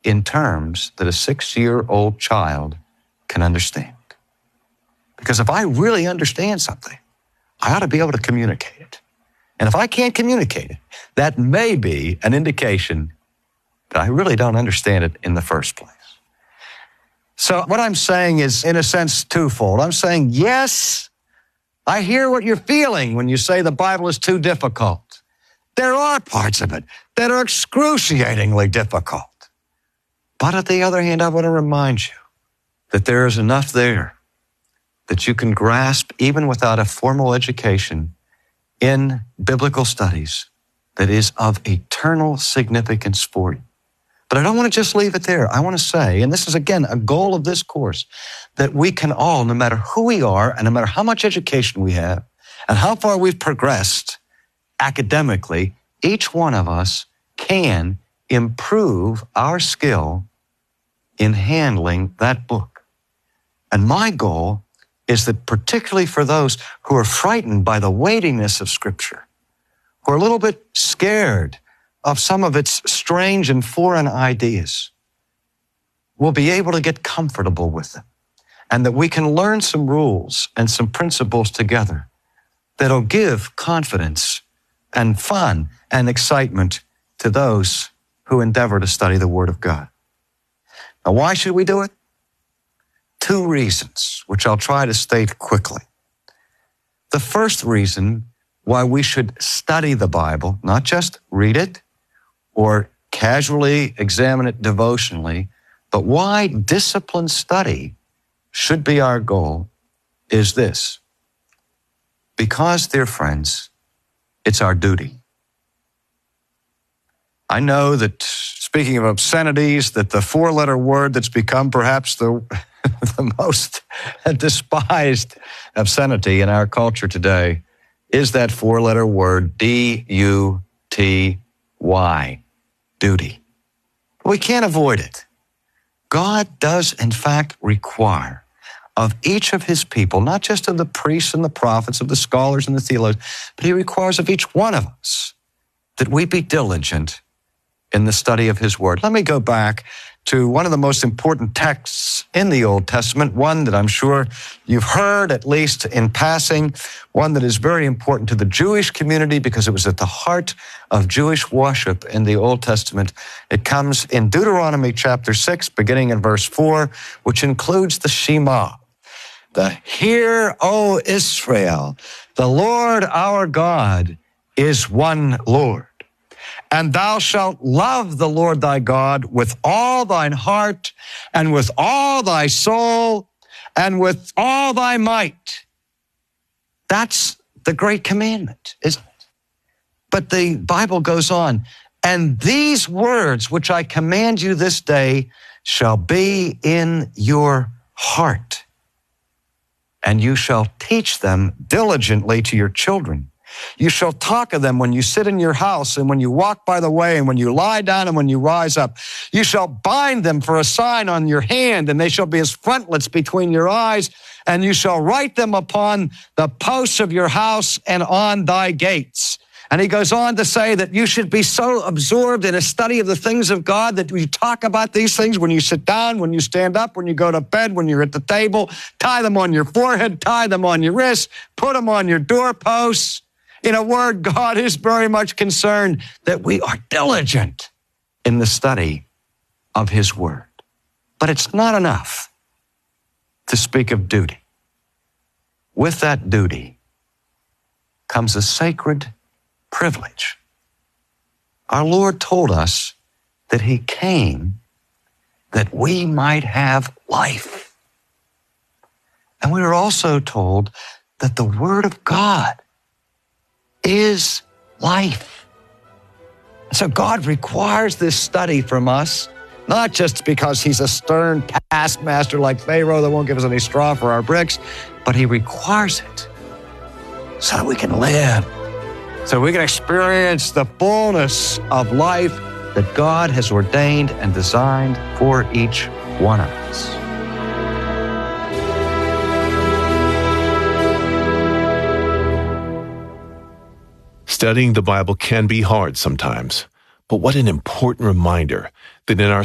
in terms that a 6-year-old child can understand. Because if I really understand something, I ought to be able to communicate it. And if I can't communicate it, that may be an indication that I really don't understand it in the first place. So what I'm saying is, in a sense, twofold. I'm saying, yes, I hear what you're feeling when you say the Bible is too difficult. There are parts of it that are excruciatingly difficult. But on the other hand, I want to remind you that there is enough there that you can grasp even without a formal education in biblical studies that is of eternal significance for you. But I don't want to just leave it there. I want to say, and this is again a goal of this course, that we can all, no matter who we are and no matter how much education we have and how far we've progressed academically, each one of us can improve our skill in handling that book. And my goal is that particularly for those who are frightened by the weightiness of Scripture, who are a little bit scared of some of its strange and foreign ideas, we'll be able to get comfortable with them, and that we can learn some rules and some principles together that'll give confidence and fun and excitement to those who endeavor to study the Word of God. Now, why should we do it? 2 reasons, which I'll try to state quickly. The first reason why we should study the Bible, not just read it or casually examine it devotionally, but why disciplined study should be our goal, is this. Because, dear friends, it's our duty. I know that, speaking of obscenities, that the 4-letter word that's become perhaps the most despised obscenity in our culture today is that 4-letter word, D-U-T-Y, duty. But we can't avoid it. God does, in fact, require of each of his people, not just of the priests and the prophets, of the scholars and the theologians, but he requires of each one of us that we be diligent in the study of his word. Let me go back to one of the most important texts in the Old Testament, one that I'm sure you've heard, at least in passing, one that is very important to the Jewish community because it was at the heart of Jewish worship in the Old Testament. It comes in Deuteronomy chapter 6, beginning in verse 4, which includes the Shema. The Hear, O Israel, the Lord our God is one Lord. And thou shalt love the Lord thy God with all thine heart and with all thy soul and with all thy might. That's the great commandment, isn't it? But the Bible goes on, and these words which I command you this day shall be in your heart, and you shall teach them diligently to your children. You shall talk of them when you sit in your house and when you walk by the way and when you lie down and when you rise up. You shall bind them for a sign on your hand, and they shall be as frontlets between your eyes, and you shall write them upon the posts of your house and on thy gates. And he goes on to say that you should be so absorbed in a study of the things of God that you talk about these things when you sit down, when you stand up, when you go to bed, when you're at the table. Tie them on your forehead, tie them on your wrists, put them on your doorposts. In a word, God is very much concerned that we are diligent in the study of his word. But it's not enough to speak of duty. With that duty comes a sacred privilege. Our Lord told us that he came that we might have life. And we were also told that the word of God is life. So God requires this study from us, not just because he's a stern taskmaster like Pharaoh that won't give us any straw for our bricks, but he requires it so that we can live, so we can experience the fullness of life that God has ordained and designed for each one of us. Studying the Bible can be hard sometimes, but what an important reminder that in our